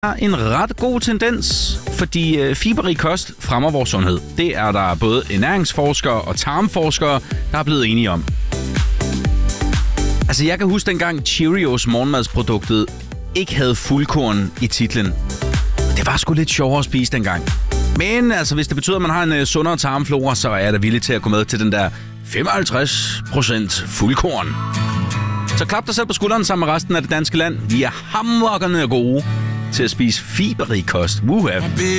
er en ret god tendens, fordi fiberrig kost fremmer vores sundhed. Det er der både ernæringsforskere og tarmforskere, der er blevet enige om. Altså, jeg kan huske dengang Cheerios morgenmadsproduktet ikke havde fuldkorn i titlen. Det var sgu lidt sjovere at spise dengang. Men altså, hvis det betyder, at man har en sundere tarmflora, så er jeg da villig til at gå med til den der 55% fuldkorn. Så klap dig selv på skulderen sammen med resten af det danske land. Vi er hammerende gode til at spise fiberrig kost. Woohoo!